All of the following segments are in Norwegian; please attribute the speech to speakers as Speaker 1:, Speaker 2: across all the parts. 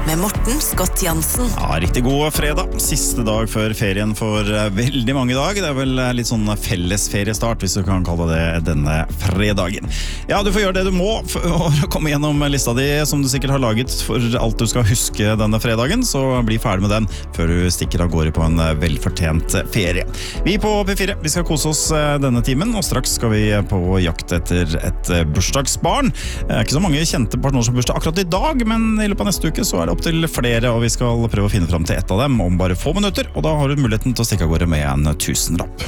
Speaker 1: med Morten Scott Jansen.
Speaker 2: Ja, riktig god fredag. Siste dag før ferien for veldig mange dag. Det vel litt sånn felles feriestart, hvis du kan kalle det denne fredagen. Ja, du får gjøre det du må for å komme gjennom lista di, som du sikkert har laget for alt du skal huske denne fredagen, så bli ferdig med den før du stikker av gårde på en velfortjent ferie. Vi på P4, vi skal kose oss denne timen, og straks skal vi på jakt etter et bursdagsbarn. Ikke så mange kjente personer som bursdag akkurat i dag, men i løpet av neste uke så det opp til flere, og vi skal prøve å finne frem til ett av dem om bare få minutter, og da har du muligheten til å stikke av gårde med en 1000-lapp.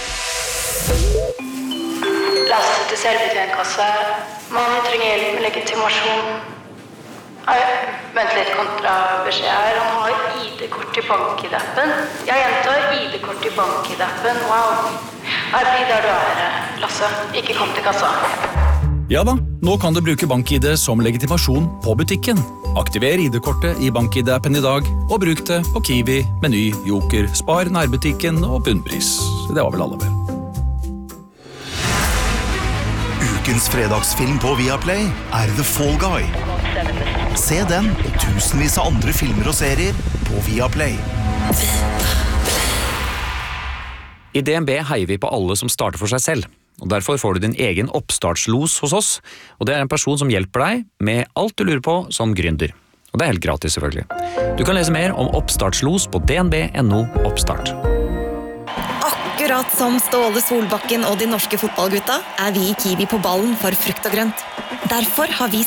Speaker 3: Lasse til selvbetjentkasse. Man trenger hjelp med legitimasjon. Vent litt, kontrabeskjed her. Han har ID-kort i bank-ID-appen. Jeg gjentar ID-kort i bank-ID-appen. Wow. Bli der du Lasse. Ikke kom til kassa.
Speaker 4: Ja da, nå kan du bruke BankID som legitimasjon på butikken. Aktiver ID-kortet i BankID-appen i dag, og bruk det på Kiwi, Meny, Joker, Spar, nærbutikken og bunnpris. Det var vel alle vel.
Speaker 5: Ukens fredagsfilm på Viaplay The Fall Guy. Se den og tusenvis av andre filmer og serier på Viaplay.
Speaker 6: I DNB heier vi på alle som starter for seg selv. Og derfor får du din egen oppstartslos hos oss, og det en person som hjelper deg med alt du lurer på som gründer. Og det helt gratis selvfølgelig. Du kan lese mer om oppstartslos på dnb.no oppstart.
Speaker 1: Akkurat som Ståle Solbakken og de norske fotballgutta vi i Kiwi på ballen for frukt og grønt. Derfor har vi